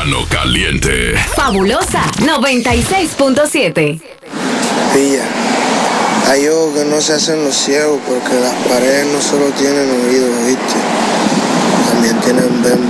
Verano caliente. Fabulosa 96.7. Pilla, hay ojos que no se hacen los ciegos porque las paredes no solo tienen oídos, ¿viste? También tienen bembo.